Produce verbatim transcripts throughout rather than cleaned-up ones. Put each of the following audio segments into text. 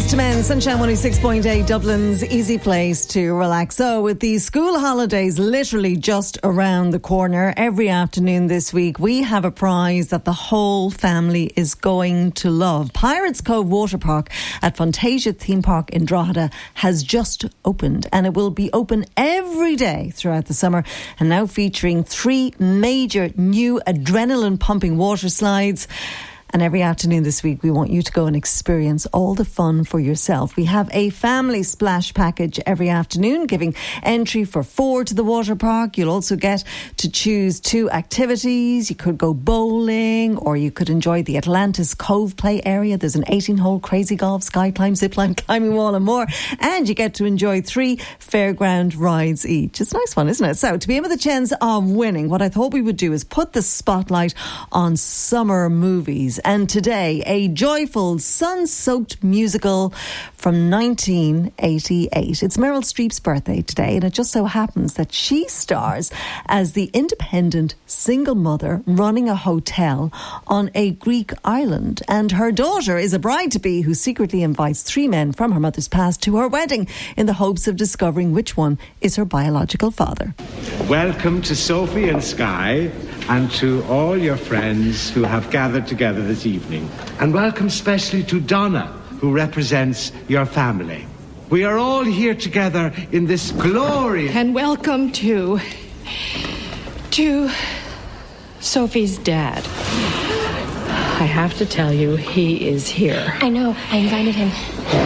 Boys to Men, Sunshine one oh six point eight, Dublin's easy place to relax. So with the school holidays literally just around the corner, every afternoon this week we have a prize that the whole family is going to love. Pirates Cove Water Park at Fantasia Theme Park in Drogheda has just opened, and it will be open every day throughout the summer, and now featuring three major new adrenaline pumping water slides. And every afternoon this week, we want you to go and experience all the fun for yourself. We have a family splash package every afternoon, giving entry for four to the water park. You'll also get to choose two activities. You could go bowling, or you could enjoy the Atlantis Cove play area. There's an eighteen-hole crazy golf, sky climb, zip line, climbing wall and more. And you get to enjoy three fairground rides each. It's a nice one, isn't it? So to be in with a chance of winning, what I thought we would do is put the spotlight on summer movies. And today, a joyful, sun-soaked musical from nineteen eighty-eight. It's Meryl Streep's birthday today, and it just so happens that she stars as the independent single mother running a hotel on a Greek island. And her daughter is a bride-to-be who secretly invites three men from her mother's past to her wedding in the hopes of discovering which one is her biological father. Welcome to Sophie and Sky, and to all your friends who have gathered together this evening. And welcome especially to Donna, who represents your family. We are all here together in this glorious... And welcome to... to... Sophie's dad. I have to tell you, he is here. I know. I invited him.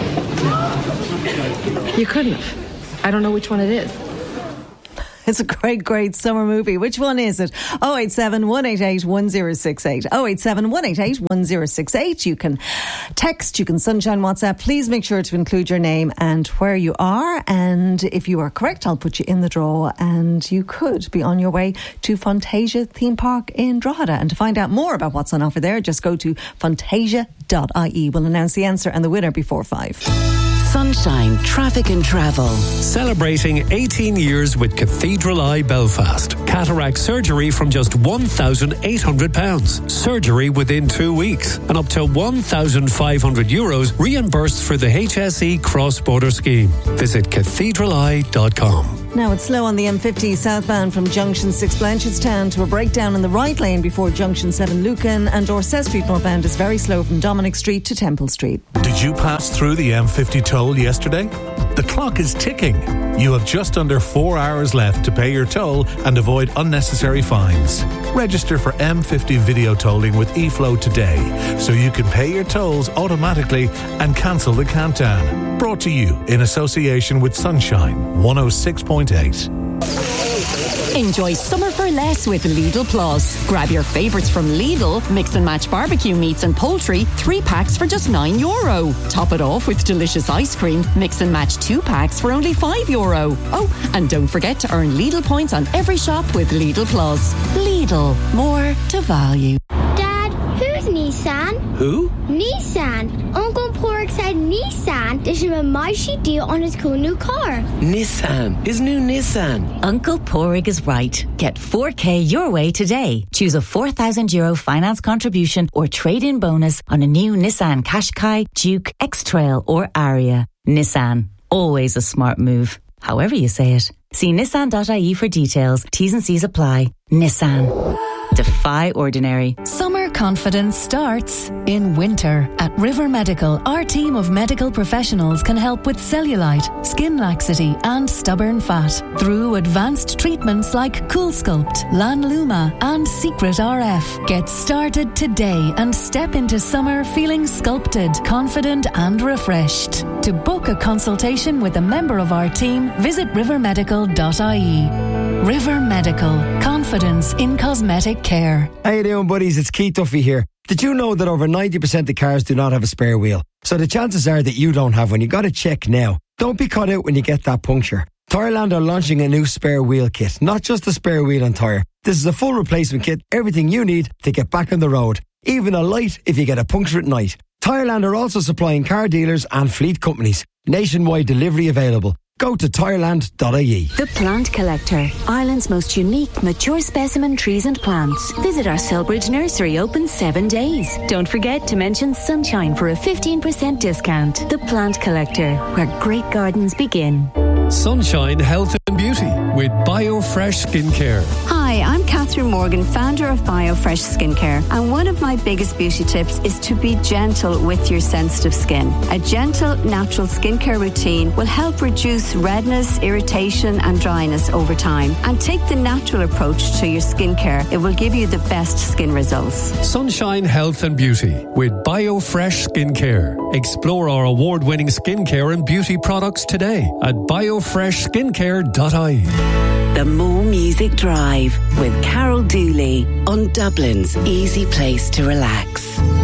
You couldn't have. I don't know which one it is. It's a great, great summer movie. Which one is it? oh eight seven, one eight eight, one oh six eight. oh eight seven, one eight eight, one oh six eight. You can text, you can Sunshine WhatsApp. Please make sure to include your name and where you are. And if you are correct, I'll put you in the draw, and you could be on your way to Fantasia Theme Park in Drogheda. And to find out more about what's on offer there, just go to fantasia dot I E. We'll announce the answer and the winner before five. Sunshine Traffic and Travel. Celebrating eighteen years with Cathedral Eye Belfast. Cataract surgery from just one thousand eight hundred pounds. Surgery within two weeks. And up to one thousand five hundred euros reimbursed for the H S E cross-border scheme. Visit cathedral eye dot com. Now it's slow on the M fifty southbound from Junction six Blanchardstown to a breakdown in the right lane before Junction seven Lucan, and Dorset Street northbound is very slow from Dominic Street to Temple Street. Did you pass through the M fifty toll yesterday? The clock is ticking. You have just under four hours left to pay your toll and avoid unnecessary fines. Register for M fifty video tolling with eFlow today so you can pay your tolls automatically and cancel the countdown. Brought to you in association with Sunshine one oh six point eight. Enjoy summer for less with Lidl Plus. Grab your favourites from Lidl, mix and match barbecue meats and poultry, three packs for just nine euro. Top it off with delicious ice cream, mix and match two packs for only five euro. Oh, and don't forget to earn Lidl points on every shop with Lidl Plus. Lidl, more to value. Dad, who's Nissan? Who? Nissan. Uncle Pork said Nissan. This is a mighty deal on his cool new car. Nissan. His new Nissan. Uncle Porig is right. Get four K your way today. Choose a four thousand euro finance contribution or trade-in bonus on a new Nissan Qashqai, Duke, X-Trail or Aria. Nissan. Always a smart move. However you say it. See nissan dot I E for details. T's and C's apply. Nissan. Defy ordinary. Summer confidence starts in winter. At River Medical, our team of medical professionals can help with cellulite, skin laxity and stubborn fat through advanced treatments like Cool Sculpt, Lanluma and Secret R F. Get started today and step into summer feeling sculpted, confident and refreshed. To book a consultation with a member of our team, visit river medical dot I E. River Medical. Confidence in cosmetic care. How you doing, buddies? It's Keith Duffy here. Did you know that over ninety percent of cars do not have a spare wheel? So the chances are that you don't have one. You got to check now. Don't be caught out when you get that puncture. Tyreland are launching a new spare wheel kit. Not just a spare wheel and tyre. This is a full replacement kit. Everything you need to get back on the road. Even a light if you get a puncture at night. Tyreland are also supplying car dealers and fleet companies. Nationwide delivery available. Go to tireland dot I E. The Plant Collector, Ireland's most unique mature specimen trees and plants. Visit our Selbridge nursery, open seven days. Don't forget to mention Sunshine for a fifteen percent discount. The Plant Collector, where great gardens begin. Sunshine Health and Beauty with BioFresh Skincare. Hi, I'm Catherine Morgan, founder of BioFresh Skincare, and one of my biggest beauty tips is to be gentle with your sensitive skin. A gentle, natural skincare routine will help reduce redness, irritation and dryness over time. And take the natural approach to your skincare. It will give you the best skin results. Sunshine Health and Beauty with BioFresh Skincare. Explore our award-winning skincare and beauty products today at biofresh skincare dot I E. The More Music Drive with Carol Dooley on Dublin's easy place to relax.